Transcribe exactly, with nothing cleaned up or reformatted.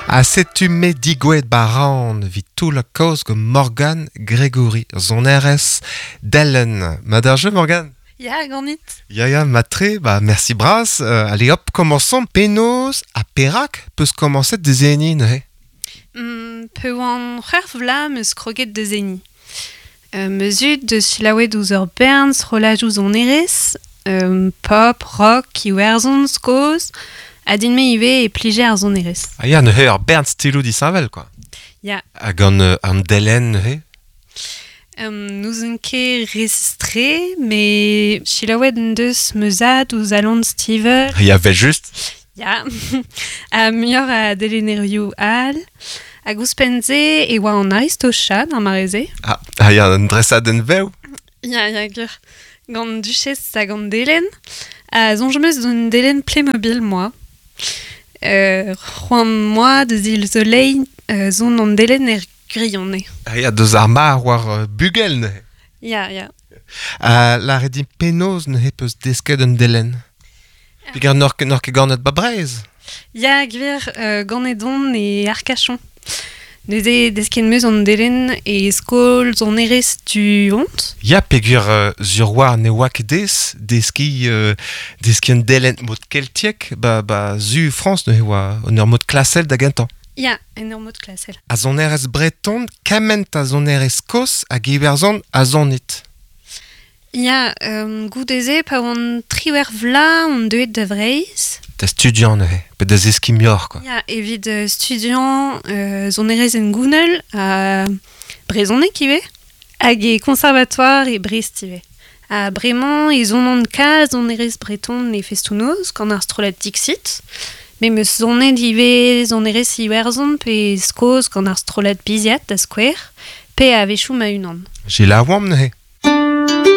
A setu me digouet baran vi tout la cause que Morgan Gregory, son R S d'Ellen. Madarje Morgan? Ya, ganit. Ya, ya, matre, bah merci bras. Euh, allez hop, commençons. Penos a Perak peut commencer des zénines, he? Mm, peu an c'hwec'h vla meus kroget de zeni. Euh, Meuzud de sulaouet douzer Berns, rolajouz on erez, euh, pop, rock, kiwerzon, skoz, adin me ive e plije ar zon erez. Ah ya, ne he ar Bernd stilou di Saint-Vel, quoi. Ya. Hag an, euh, an Delen, ne he? Um, nous en ket registré, mais sulaouet en deus meuzad ouz alon Stever. Il y avait juste. Ya. A muioc'h a delenerioù all. A gouspenze e oa an aristochat ar mareze. Ah, ah ya, an dressad en veu. Ya, ya, gur. Gant duchez hag an delen. A zonjmeus d'un delen Playmobil, moi. Euh, C'hoant moi de zil zoleil euh, zon an delen er grillonne. Ah ya, deus ar mar war euh, bugel, ne he? Ya, ya. Ah, la redin penos ne he peus desket an Delen. Pigar nor ke nor ke ganet ba brez. Ya, gwir euh, ganedon e arcachon. Neuze desken meus an delen e skol zon erez du hont. Ya pegur euh, sur war ne oa ket des, deski, euh, deski an Delen mod keltiek, ba, ba zu France ne he oa, on ur mod klasel da gantan. Ya, en ur mod klasel. A zon erez breton, kament a zon erez kos, a giverzon a zon it. Ya, um, goudeze pa oan triwer vla an deuet da vreiz. Da studiant ne he, pe da zeski mior, quoi. Ya, evit euh, studiant euh, zon erez en gounel a brezonek ive, hag e konservatoire e Brest ive. A bremañ e zon an kaz zon erez breton e festounoz, gant ar strolet dixit, me meus zonet ive zon erez iwerzon pe skoz gant ar strolet biziat da skwer, pe a vechou ma unan. J'ai la wam ne he.